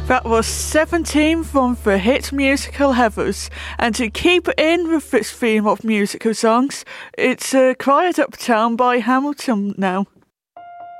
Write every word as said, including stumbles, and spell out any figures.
That was seventeen from the hit musical Heathers. And to keep in with this theme of musical songs, it's uh, Quiet Uptown by Hamilton now.